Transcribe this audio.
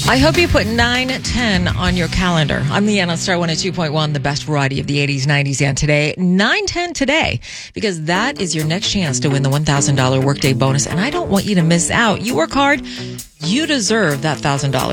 I hope you put 9:10 on your calendar. I'm Leanna Star 102.1, the best variety of the 80s, 90s, and today. 9:10 today, because that is your next chance to win the $1,000 workday bonus, and I don't want you to miss out. You work hard, you deserve that $1,000.